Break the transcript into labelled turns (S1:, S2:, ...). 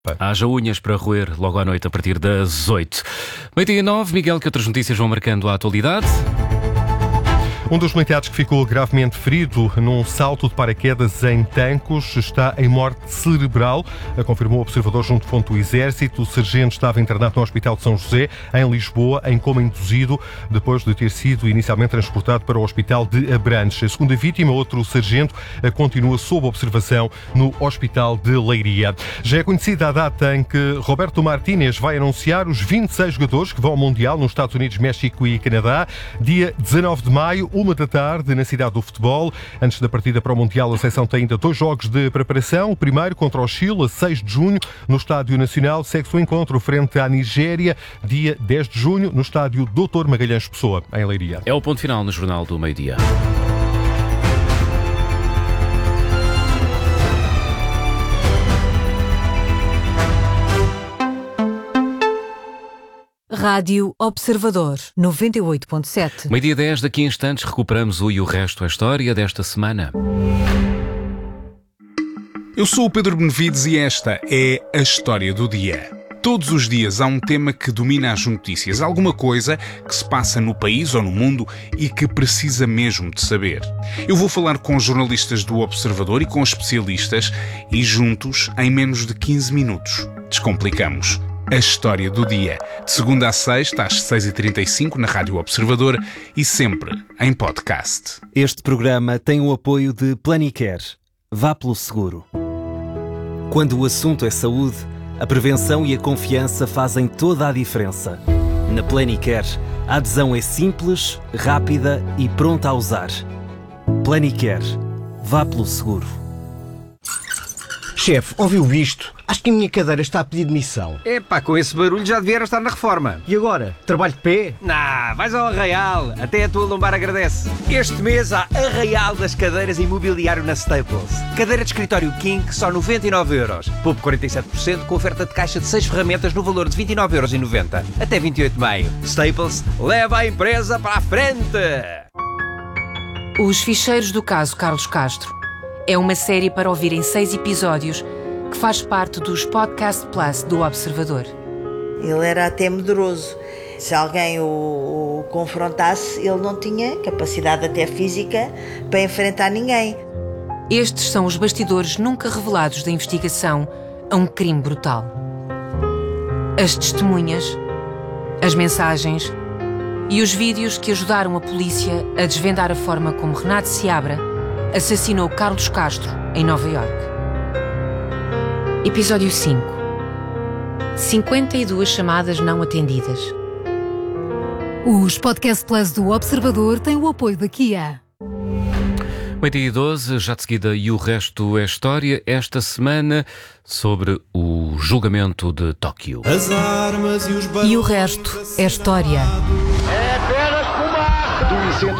S1: Haja unhas para roer logo à noite a partir das 8. 8h09, Miguel, que outras notícias vão marcando a atualidade?
S2: Um dos militares que ficou gravemente ferido num salto de paraquedas em Tancos está em morte cerebral, confirmou o observador junto à fonte do Exército. O sargento estava internado no Hospital de São José, em Lisboa, em coma induzido, depois de ter sido inicialmente transportado para o Hospital de Abrantes. A segunda vítima, outro sargento, continua sob observação no Hospital de Leiria. Já é conhecida a data em que Roberto Martínez vai anunciar os 26 jogadores que vão ao Mundial nos Estados Unidos, México e Canadá, dia 19 de maio, 1 da tarde, na Cidade do Futebol. Antes da partida para o Mundial, a seleção tem ainda 2 jogos de preparação. O primeiro contra o Chile, a 6 de junho, no Estádio Nacional. Segue-se o encontro frente à Nigéria, dia 10 de junho, no Estádio Dr. Magalhães Pessoa, em Leiria.
S1: É o ponto final no Jornal do Meio-Dia.
S3: Rádio Observador 98.7.
S1: Meio-dia 10, daqui a instantes recuperamos o E o Resto, a história desta semana.
S4: Eu sou o Pedro Benevides e esta é a história do dia. Todos os dias há um tema que domina as notícias, alguma coisa que se passa no país ou no mundo e que precisa mesmo de saber. Eu vou falar com jornalistas do Observador e com especialistas e juntos, em menos de 15 minutos, descomplicamos a história do dia. De segunda a sexta, às 6h35, na Rádio Observador e sempre em podcast.
S5: Este programa tem o apoio de Planicare. Vá pelo seguro. Quando o assunto é saúde, a prevenção e a confiança fazem toda a diferença. Na Planicare, a adesão é simples, rápida e pronta a usar. Planicare. Vá pelo seguro.
S6: Chefe, ouviu isto? Acho que a minha cadeira está a pedir demissão.
S7: Epá, com esse barulho já devia estar na reforma.
S6: E agora? Trabalho de pé?
S7: Vais ao Arraial, até a tua lombar agradece. Este mês há Arraial das cadeiras e mobiliário na Staples. Cadeira de escritório King, só 99€. Poupe 47% com oferta de caixa de 6 ferramentas no valor de 29,90€. Até 28 de maio. Staples, leva a empresa para a frente!
S8: Os Ficheiros do Caso Carlos Castro é uma série para ouvir em 6 episódios que faz parte dos Podcast Plus do Observador.
S9: Ele era até medroso. Se alguém o confrontasse, ele não tinha capacidade até física para enfrentar ninguém.
S8: Estes são os bastidores nunca revelados da investigação a um crime brutal. As testemunhas, as mensagens e os vídeos que ajudaram a polícia a desvendar a forma como Renato Seabra assassinou Carlos Castro em Nova Iorque. Episódio 5. 52 chamadas não atendidas.
S3: Os Podcast Plus do Observador têm o apoio da Kia.
S1: 8h12, já de seguida E o Resto é História, esta semana sobre o julgamento de Tóquio.
S3: E o Resto é História.
S10: É apenas fumaça! Do incêndio